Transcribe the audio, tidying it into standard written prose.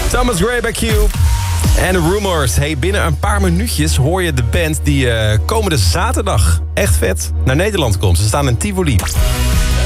Thomas Gray bij Cube. En Rumors. Hey, binnen een paar minuutjes hoor je de band die komende zaterdag, echt vet, naar Nederland komt. Ze staan in Tivoli.